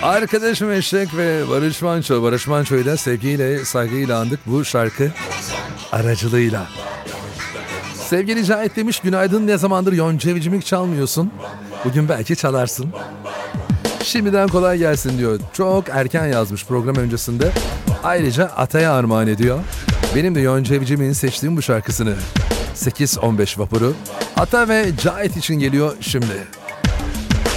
Arkadaşım Eşek ve Barış Manço. Barış Manço'yu da sevgiyle, saygıyla andık bu şarkı aracılığıyla. Sevgili Cahit demiş, günaydın, ne zamandır Yonca Evcimik çalmıyorsun? Bugün belki çalarsın. Şimdiden kolay gelsin diyor. Çok erken yazmış program öncesinde. Ayrıca Atay'a armağan ediyor. Benim de Yonca Evcimik'in seçtiğim bu şarkısını. 8-15 vapuru Ata ve Cahit için geliyor şimdi.